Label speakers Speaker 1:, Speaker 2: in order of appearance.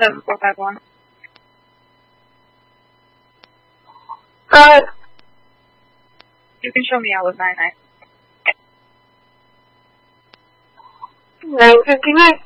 Speaker 1: 7451. You can show me I was 99.
Speaker 2: 959.